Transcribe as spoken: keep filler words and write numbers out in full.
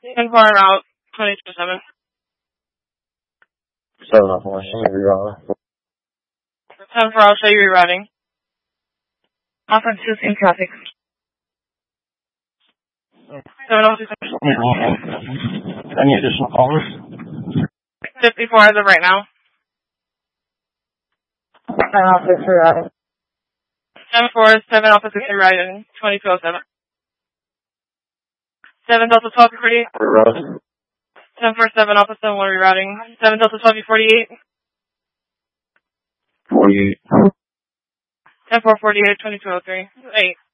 ten four route, twenty two seven. seven off one, show me rerouting. ten four, I'll show you rerouting. Alpha two in traffic. seven oh two. Any additional callers? fifty-four as of right now. ten Alpha six rerouting. ten four, seven Alpha six rerouting, twenty two oh seven. seven Delta twelve forty-eight. Rerouting. ten four, seven Alpha seven one rerouting. seven Delta twelve forty-eight. forty-eight. ten four forty-eight, twenty two oh three. eight.